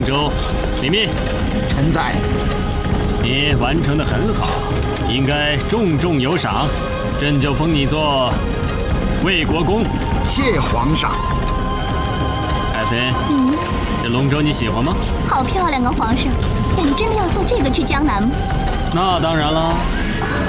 州，李密， 臣在。 你完成的很好，应该重重有赏。朕就封你做魏国公。 谢皇上。 爱妃，这龙舟你喜欢吗？ 好漂亮啊，皇上！我们真的要送这个去江南吗？ 那当然了。